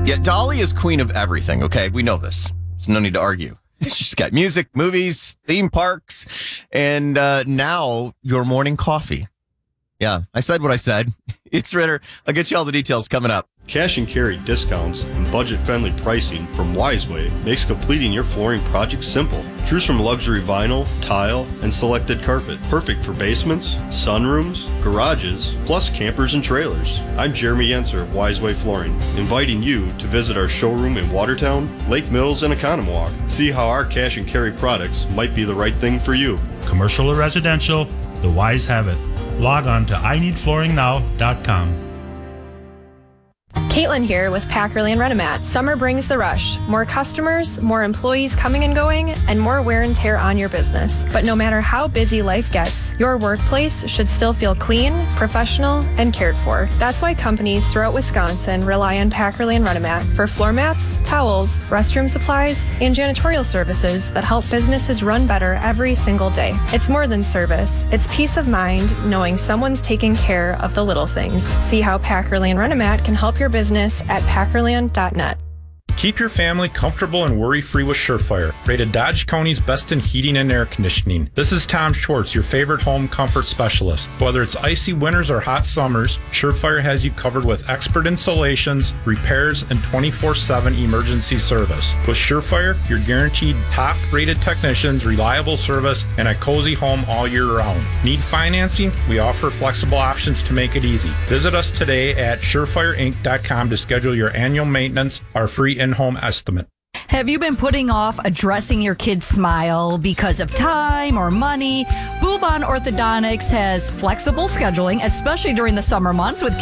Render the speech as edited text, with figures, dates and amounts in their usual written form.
Yeah, Dolly is queen of everything, okay? We know this. There's no need to argue. She's got music, movies, theme parks, and now your morning coffee. Yeah, I said what I said. It's Ritter. I'll get you all the details coming up. Cash and carry discounts and budget-friendly pricing from Wiseway makes completing your flooring project simple. Choose from luxury vinyl, tile, and selected carpet. Perfect for basements, sunrooms, garages, plus campers and trailers. I'm Jeremy Yenser of Wiseway Flooring, inviting you to visit our showroom in Watertown, Lake Mills, and Oconomowoc. See how our cash and carry products might be the right thing for you. Commercial or residential, the Wise have it. Log on to ineedflooringnow.com. Caitlin here with Packerly and Renomat. Summer brings the rush. More customers, more employees coming and going, and more wear and tear on your business. But no matter how busy life gets, your workplace should still feel clean, professional, and cared for. That's why companies throughout Wisconsin rely on Packerly and Renomat for floor mats, towels, restroom supplies, and janitorial services that help businesses run better every single day. It's more than service. It's peace of mind knowing someone's taking care of the little things. See how Packerly and Renomat can help your business at packerland.net. Keep your family comfortable and worry-free with Surefire, rated Dodge County's best in heating and air conditioning. This is Tom Schwartz, your favorite home comfort specialist. Whether it's icy winters or hot summers, Surefire has you covered with expert installations, repairs, and 24/7 emergency service. With Surefire, you're guaranteed top-rated technicians, reliable service, and a cozy home all year round. Need financing? We offer flexible options to make it easy. Visit us today at surefireinc.com to schedule your annual maintenance, our free in-home estimate. Have you been putting off addressing your kid's smile because of time or money? Boobon Orthodontics has flexible scheduling, especially during the summer months, with